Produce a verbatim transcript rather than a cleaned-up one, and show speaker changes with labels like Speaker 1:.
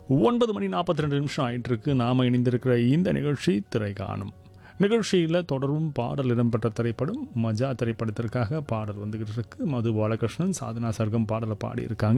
Speaker 1: ஒன்பது மணி நாற்பத்தி ரெண்டு நிமிஷம் ஆயிட்டு இருக்கு. நாம இணைந்திருக்கிற இந்த நிகழ்ச்சி திரை காணும். நிகழ்ச்சியில் தொடரும் பாடல் இடம்பெற்ற திரைப்படம் மஜா திரைப்படத்திற்காக பாடல் வந்துகிட்டு இருக்கு. மது பாலகிருஷ்ணன், சாதனா சர்க்கம் பாடலை பாடியிருக்காங்க.